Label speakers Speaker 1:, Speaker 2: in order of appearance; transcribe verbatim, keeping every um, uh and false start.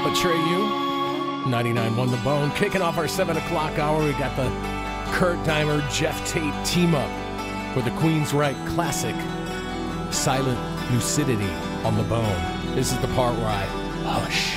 Speaker 1: Betray You. ninety-nine one The Bone. Kicking off our seven o'clock hour, we got the Kurt Dimer, Jeff Tate team up with the Queensryche classic, Silent Lucidity on The Bone. This is the part where I hush.